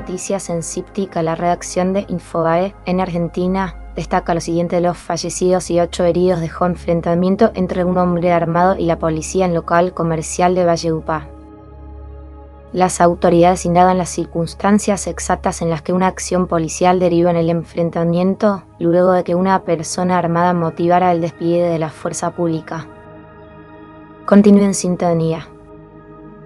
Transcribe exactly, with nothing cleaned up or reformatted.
Noticias en Cíptica, la redacción de Infobae en Argentina destaca lo siguiente: de los fallecidos y ocho heridos dejó enfrentamiento entre un hombre armado y la policía en local comercial de Valledupar. Las autoridades indagan las circunstancias exactas en las que una acción policial derivó en el enfrentamiento luego de que una persona armada motivara el despliegue de la fuerza pública. Continúe en sintonía.